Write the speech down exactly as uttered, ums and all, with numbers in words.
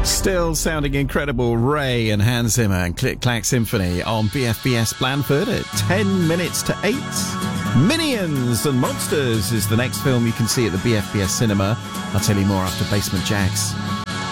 Still sounding incredible, Ray and Hans Zimmer and Click Clack Symphony on B F B S Blandford at ten minutes to eight. Minions and Monsters is the next film you can see at the B F B S cinema. I'll tell you more after Basement Jaxx.